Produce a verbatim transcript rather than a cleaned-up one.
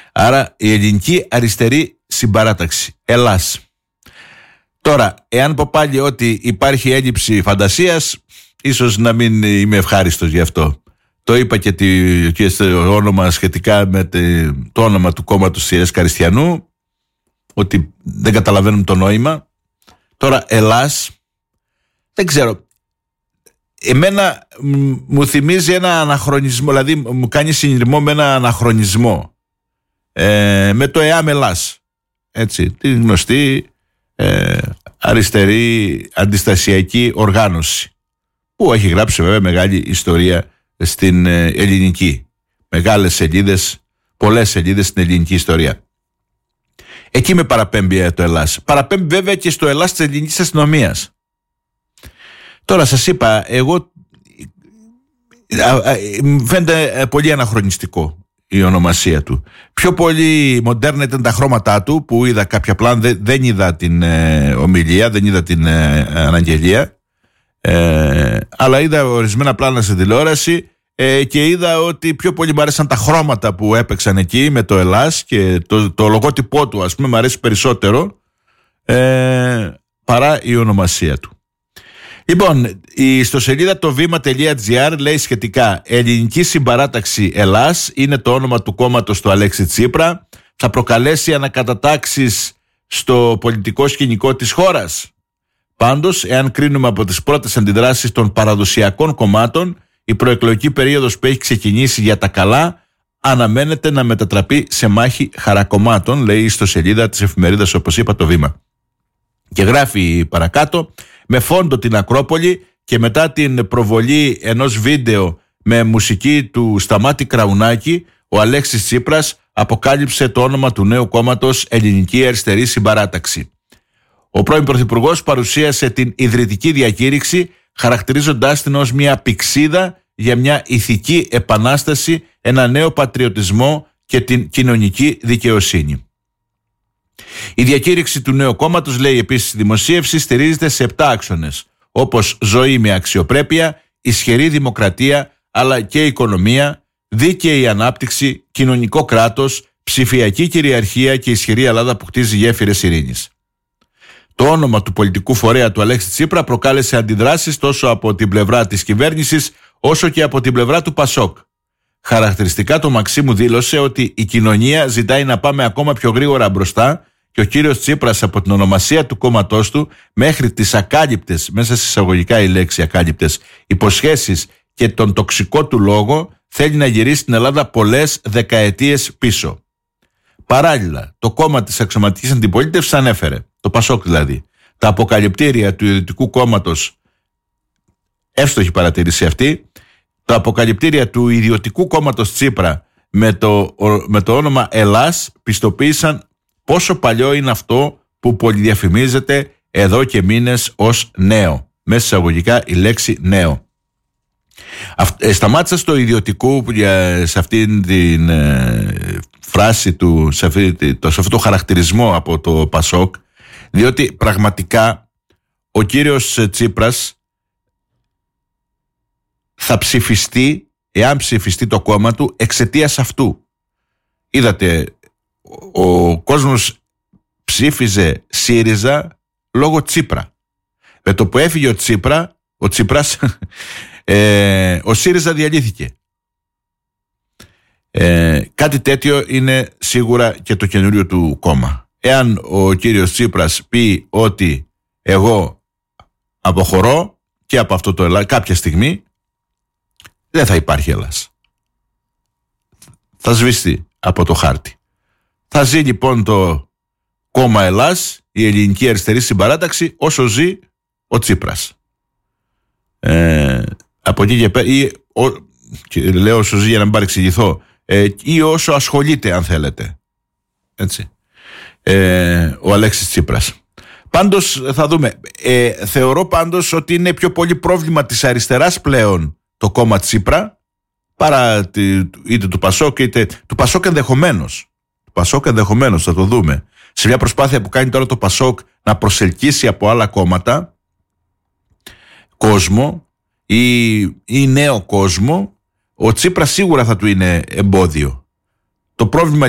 Άρα η ελληνική αριστερή συμπαράταξη, Ελλάς. Τώρα, εάν πω πάλι ότι υπάρχει έλλειψη φαντασίας, ίσως να μην είμαι ευχάριστος γι' αυτό. Το είπα και, τη, και στο όνομα σχετικά με τη, το όνομα του κόμματος Συρίας Καριστιανού, ότι δεν καταλαβαίνουμε το νόημα. Τώρα Ελλάς, δεν ξέρω. Εμένα μου θυμίζει ένα αναχρονισμό, δηλαδή μου κάνει συνειρμό με ένα αναχρονισμό. Ε, με το ΕΑΜ Ελλάς. Έτσι, τη γνωστή ε, αριστερή αντιστασιακή οργάνωση, που έχει γράψει βέβαια μεγάλη ιστορία στην ε, ελληνική. Μεγάλες σελίδες, πολλές σελίδες στην ελληνική ιστορία. Εκεί με παραπέμπει το Ελλάς. Παραπέμπει βέβαια και στο Ελλάς της ελληνικής αστυνομίας. Τώρα σας είπα, εγώ μου φαίνεται πολύ αναχρονιστικό η ονομασία του. Πιο πολύ μοντέρνα ήταν τα χρώματά του, που είδα κάποια πλάνα, δεν, δεν είδα την ε, ομιλία, δεν είδα την ε, αναγγελία, ε, αλλά είδα ορισμένα πλάνα στην τηλεόραση ε, και είδα ότι πιο πολύ μου άρεσαν τα χρώματα που έπαιξαν εκεί με το Ελλάς και το, το λογότυπό του, ας πούμε, μου αρέσει περισσότερο ε, παρά η ονομασία του. Λοιπόν, η ιστοσελίδα το βήμα τελεία τζι άρ λέει σχετικά: Ελληνική Συμπαράταξη Ελλάς είναι το όνομα του κόμματος του Αλέξη Τσίπρα. Θα προκαλέσει ανακατατάξεις στο πολιτικό σκηνικό της χώρας. Πάντως, εάν κρίνουμε από τις πρώτες αντιδράσεις των παραδοσιακών κομμάτων, η προεκλογική περίοδος που έχει ξεκινήσει για τα καλά αναμένεται να μετατραπεί σε μάχη χαρακομμάτων, λέει η ιστοσελίδα της εφημερίδας, όπως είπα, το βήμα. Και γράφει παρακάτω: με φόντο την Ακρόπολη και μετά την προβολή ενός βίντεο με μουσική του Σταμάτη Κραουνάκη, ο Αλέξης Τσίπρας αποκάλυψε το όνομα του νέου κόμματος Ελληνική Αριστερή Συμπαράταξη. Ο πρώην Πρωθυπουργός παρουσίασε την ιδρυτική διακήρυξη, χαρακτηρίζοντάς την ως μια πυξίδα για μια ηθική επανάσταση, ένα νέο πατριωτισμό και την κοινωνική δικαιοσύνη. Η διακήρυξη του νέου κόμματος, λέει επίσης η δημοσίευση, στηρίζεται σε επτά άξονες, όπως ζωή με αξιοπρέπεια, ισχυρή δημοκρατία, αλλά και οικονομία, δίκαιη ανάπτυξη, κοινωνικό κράτος, ψηφιακή κυριαρχία και ισχυρή Ελλάδα που χτίζει γέφυρες ειρήνης. Το όνομα του πολιτικού φορέα του Αλέξη Τσίπρα προκάλεσε αντιδράσεις τόσο από την πλευρά της κυβέρνησης όσο και από την πλευρά του Πασόκ. Χαρακτηριστικά το Μαξίμου δήλωσε ότι η κοινωνία ζητάει να πάμε ακόμα πιο γρήγορα μπροστά και ο κύριος Τσίπρας από την ονομασία του κόμματός του μέχρι τις ακάλυπτες, μέσα σε εισαγωγικά η λέξη ακάλυπτες, υποσχέσεις και τον τοξικό του λόγο θέλει να γυρίσει την Ελλάδα πολλές δεκαετίες πίσω. Παράλληλα, το κόμμα της αξιωματικής αντιπολίτευσης ανέφερε, το Πασόκ δηλαδή, τα αποκαλυπτήρια του Ιδιωτικού Κόμματος, εύστοχη παρατήρηση αυτή, τα αποκαλυπτήρια του Ιδιωτικού Κόμματος Τσίπρα με το, με το όνομα Ελλάς πιστοποίησαν πόσο παλιό είναι αυτό που πολυδιαφημίζεται εδώ και μήνες ως νέο. Μέσα εισαγωγικά η λέξη νέο. Ε, σταμάτησα στο ιδιωτικού σε αυτή την ε, φράση του, σε, αυτή, το, σε αυτό το χαρακτηρισμό από το Πασόκ, διότι πραγματικά ο κύριος Τσίπρας θα ψηφιστεί, εάν ψηφιστεί το κόμμα του, εξαιτίας αυτού. Είδατε, ο, ο κόσμος ψήφιζε ΣΥΡΙΖΑ λόγω Τσίπρα. Με το που έφυγε ο Τσίπρα, ο Τσίπρας, ε, ο ΣΥΡΙΖΑ διαλύθηκε. Ε, κάτι τέτοιο είναι σίγουρα και το καινούριο του κόμμα. Εάν ο κύριος Τσίπρας πει ότι εγώ αποχωρώ και από αυτό το Ελλάς κάποια στιγμή, δεν θα υπάρχει Ελλάς. Θα σβηστεί από το χάρτη. Θα ζει λοιπόν το κόμμα Ελλάς, η Ελληνική Αριστερή Συμπαράταξη, όσο ζει ο Τσίπρας. Ε, από εκεί και πέρα, ή, ο, και λέω όσο ζει για να μην παρεξηγηθώ, ε, ή όσο ασχολείται, αν θέλετε. Έτσι. Ε, ο Αλέξης Τσίπρας. Πάντως θα δούμε. Ε, θεωρώ πάντως ότι είναι πιο πολύ πρόβλημα της αριστεράς πλέον το κόμμα Τσίπρα παρά τη, είτε του Πασόκ είτε του Πασόκ ενδεχομένως. Του Πασόκ ενδεχομένως, θα το δούμε. Σε μια προσπάθεια που κάνει τώρα το Πασόκ να προσελκύσει από άλλα κόμματα κόσμο ή, ή νέο κόσμο, ο Τσίπρας σίγουρα θα του είναι εμπόδιο. Το πρόβλημα